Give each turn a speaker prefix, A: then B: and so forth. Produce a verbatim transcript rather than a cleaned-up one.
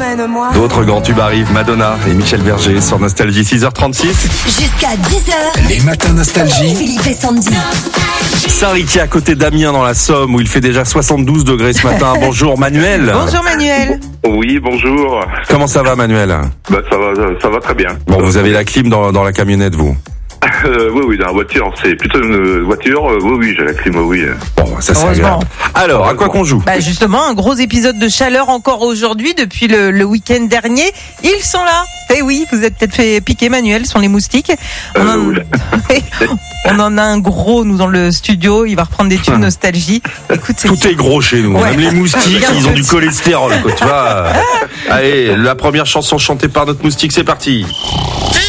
A: emmène-moi.
B: D'autres grands tubes arrivent, Madonna et Michel Berger sur Nostalgie, six heures trente-six.
C: Jusqu'à dix heures.
D: Les matins Nostalgie.
C: Philippe et Sandy.
B: Saint-Riquier à côté d'Amiens dans la Somme où il fait déjà soixante-douze degrés ce matin. Bonjour Manuel.
E: Bonjour Manuel.
F: Oui, bonjour.
B: Comment ça va Manuel?
F: Bah, ça va, ça va très bien.
B: Bon, vous avez la clim dans, dans la camionnette vous?
F: Euh, oui, oui, dans la voiture, c'est plutôt une voiture. Euh, oui, oui, j'ai la clim, oui.
B: Bon, ça c'est agréable. Alors, à quoi qu'on joue?
E: Bah justement, un gros épisode de chaleur encore aujourd'hui depuis le, le week-end dernier. Ils sont là. Eh oui, vous êtes peut-être fait piquer Manuel sur les moustiques. On,
F: Euh,
E: en...
F: oui.
E: On en a un gros nous dans le studio. Il va reprendre des tubes nostalgie. Écoute, c'est
B: Tout est gros chez nous,
E: Ouais.
B: même les moustiques,
E: Bien
B: ils ont du
E: petit.
B: cholestérol, quoi, tu vois. Allez, la première chanson chantée par notre moustique, c'est parti.